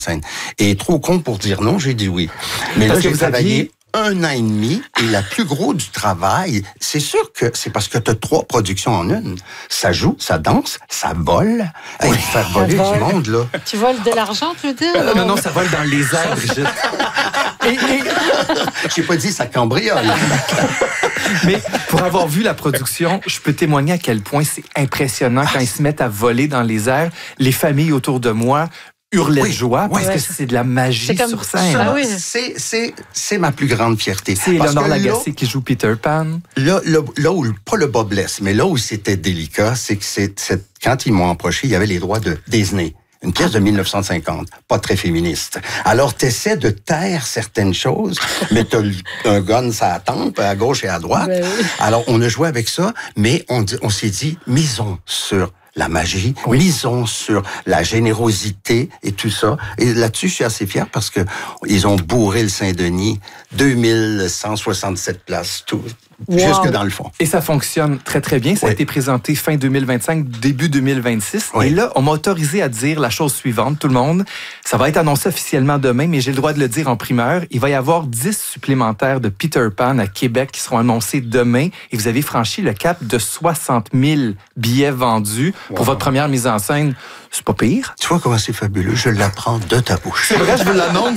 scène. Et trop con pour dire non, j'ai dit oui. Mais là, j'ai travaillé 1 an et demi, et la plus gros du travail, c'est sûr que c'est parce que tu as 3 productions en une. Ça joue, ça danse, ça vole. Oui. Faire voler du monde, là. Tu voles de l'argent, tu veux dire? Non, ça vole dans les airs, Brigitte. J'ai pas dit ça cambriole. Mais pour avoir vu la production, je peux témoigner à quel point c'est impressionnant quand ils se mettent à voler dans les airs. Les familles autour de moi hurlaient de joie parce que c'est de la magie sur scène. Ça, c'est ma plus grande fierté. C'est Léonard Lagacé qui joue Peter Pan. Là où, pas le bas blesse, mais là où c'était délicat, c'est que quand ils m'ont approché, il y avait les droits de Disney. Une pièce de 1950, pas très féministe. Alors, t'essaies de taire certaines choses, mais t'as un gun sur la tempe, à gauche et à droite. Ben oui. Alors, on a joué avec ça, mais on s'est dit, misons sur la magie, misons sur la générosité et tout ça. Et là-dessus, je suis assez fier parce que ils ont bourré le Saint-Denis, 2167 places, tout. Wow. Jusque dans le fond. Et ça fonctionne très, très bien. Ça a été présenté fin 2025, début 2026. Oui. Et là, on m'a autorisé à dire la chose suivante, tout le monde. Ça va être annoncé officiellement demain, mais j'ai le droit de le dire en primeur. Il va y avoir 10 supplémentaires de Peter Pan à Québec qui seront annoncés demain. Et vous avez franchi le cap de 60 000 billets vendus pour votre première mise en scène. C'est pas pire. Tu vois comment c'est fabuleux? Je l'apprends de ta bouche. C'est vrai, je vous l'annonce.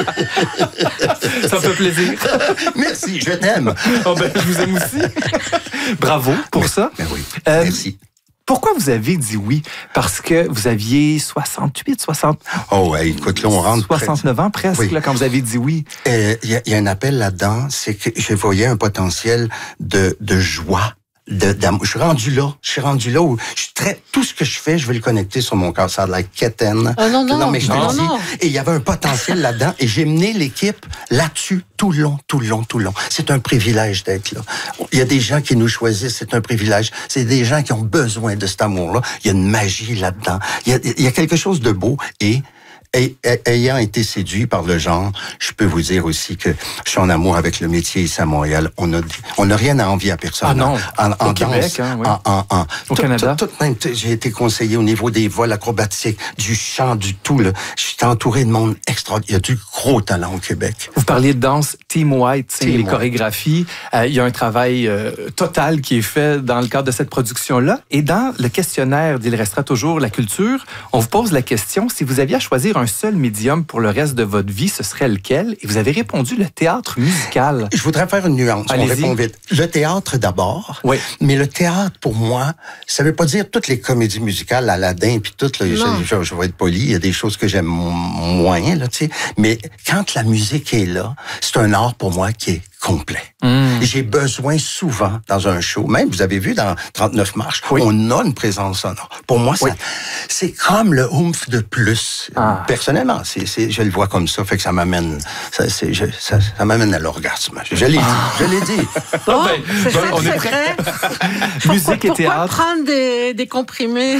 Ça me fait plaisir. Merci, je t'aime. Oh ben, je vous aime aussi. Bravo pour ça. Ben oui, merci. Pourquoi vous avez dit oui? Parce que vous aviez 68, 60... Oh ouais, écoute, là, on rentre... 69 ans presque, là, quand vous avez dit oui. Il y a un appel là-dedans, c'est que je voyais un potentiel de joie. Je suis rendu là où tout ce que je fais, je vais le connecter sur mon cœur. Ça a de la quétaine. Non, mais je te le dis. Et il y avait un potentiel là-dedans et j'ai mené l'équipe là-dessus tout le long. C'est un privilège d'être là. Il y a des gens qui nous choisissent, c'est un privilège. C'est des gens qui ont besoin de cet amour-là. Il y a une magie là-dedans. Il y a quelque chose de beau et ayant été séduit par le genre, je peux vous dire aussi que je suis en amour avec le métier ici à Montréal. On n'a rien à envier à personne. Ah non, en Québec, danse, au Canada. J'ai été conseillé au niveau des vols acrobatiques, du chant, du tout. Là. Je suis entouré de monde extraordinaire. Il y a du gros talent au Québec. Vous parliez de danse, Team White, c'est les chorégraphies. Il y a un travail total qui est fait dans le cadre de cette production-là. Et dans le questionnaire d'Il restera toujours la culture, on vous pose la question, si vous aviez à choisir un seul médium pour le reste de votre vie, ce serait lequel? Et vous avez répondu le théâtre musical. Je voudrais faire une nuance. Allez-y. On répond vite. Le théâtre d'abord. Oui. Mais le théâtre, pour moi, ça veut pas dire toutes les comédies musicales, Aladdin, puis tout. Là, je vais être poli. Il y a des choses que j'aime moins, là, tu sais. Mais quand la musique est là, c'est un art pour moi qui est complet. J'ai besoin souvent dans un show, même vous avez vu dans 39 marches, on a une présence sonore. Pour moi, c'est comme le oomph de plus. Personnellement, je le vois comme ça, fait que ça m'amène, ça m'amène à l'orgasme. Je l'ai dit. Bon, c'est ça le secret. Musique et théâtre. Pourquoi prendre des comprimés?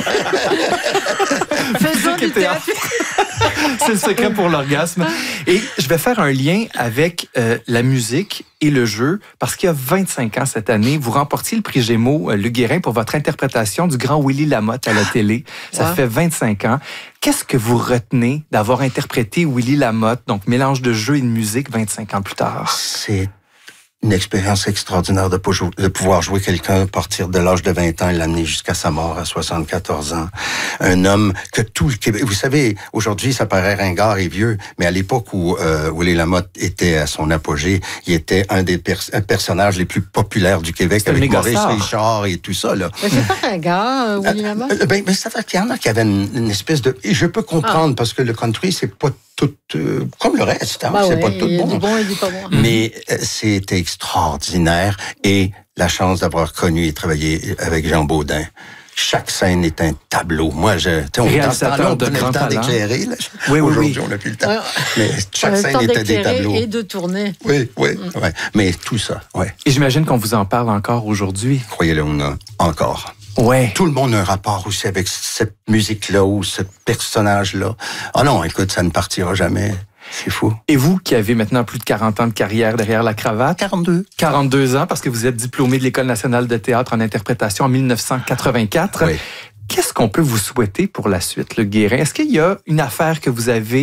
Faisons du théâtre. C'est le secret pour l'orgasme. Et je vais faire un lien avec la musique et le jeu, parce qu'il y a 25 ans cette année, vous remportiez le prix Gémeaux Luc Guérin pour votre interprétation du grand Willy Lamotte à la télé. Ça fait 25 ans. Qu'est-ce que vous retenez d'avoir interprété Willy Lamotte, donc mélange de jeu et de musique 25 ans plus tard? C'est une expérience extraordinaire de pouvoir jouer quelqu'un à partir de l'âge de 20 ans et l'amener jusqu'à sa mort à 74 ans. Un homme que tout le Québec... Vous savez, aujourd'hui, ça paraît ringard et vieux, mais à l'époque où Willy Lamotte était à son apogée, il était un des personnages les plus populaires du Québec avec Maurice Richard et tout ça. Là. Mais c'est pas ringard, Willy Lamotte? Mais ça fait qu'il y en a qui avaient une espèce de... Et je peux comprendre, parce que le country, c'est pas tout... comme le reste, hein, c'est pas tout bon. Il y a du bon et du pas bon. Mais c'était extraordinaire et la chance d'avoir connu et travaillé avec Jean Baudin. Chaque scène est un tableau. Moi, on réalisateur de grand talent d'éclairer. Oui. Aujourd'hui, on n'a plus le temps. Mais chaque scène était des tableaux. Et de tourner. Oui. Mais tout ça, Et j'imagine qu'on vous en parle encore aujourd'hui. Croyez-le, on a encore. Ouais. Tout le monde a un rapport aussi avec cette musique-là ou ce personnage-là. Ah non, écoute, ça ne partira jamais. C'est fou. Et vous, qui avez maintenant plus de 40 ans de carrière derrière la cravate? 42. 42 ans, parce que vous êtes diplômé de l'École nationale de théâtre en interprétation en 1984. Oui. Qu'est-ce qu'on peut vous souhaiter pour la suite, le Guérin? Est-ce qu'il y a une affaire que vous avez